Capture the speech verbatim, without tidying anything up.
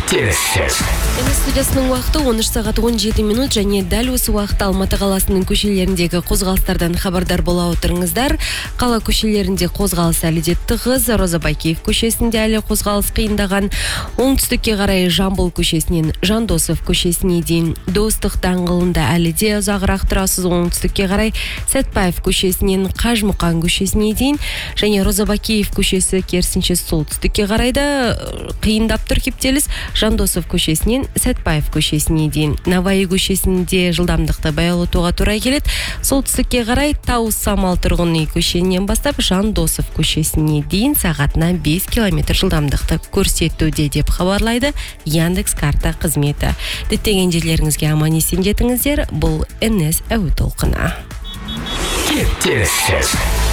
Кептеліссіз. Студиясының уақыты он үш сағат он жеті минут және дәл осы уақытта Алматы қаласының көшелеріндегі қозғалыстардан хабардар бола отырыңыздар. Қала көшелерінде қозғалыс әлі де тығыз. Роза Байкеев көшесінде әлі қозғалыс қиындаған. Оңтүстікке қарай Жамбыл көшесінен Жандосов көшесіне дейін Достық даңғылында әлі де ұзағырақ тұрасыз. Оңтүстікке қарай Сәтпаев көшесінен Қажымұқан көшесіне дейін және Роза Байкеев көшесі керісінше солтүстікке қарайда қиындап тұр кептеліс. Жандосов көшесінен Сәтпаев көшесіне дейін. Наваи көшесінде жылдамдықты баяулатуға тура келеді. Солтүстікке қарай Тау Самал тұрғын үй көшесінен бастап Жандосов көшесіне дейін сағатына бес километр жылдамдықты көрсетуде деп хабарлайды Яндекс карта қызметі. Діттеген жерлеріңізге аман есен жетіңіздер. Бұл эн эс әуе толқыны. Кептеліссіз.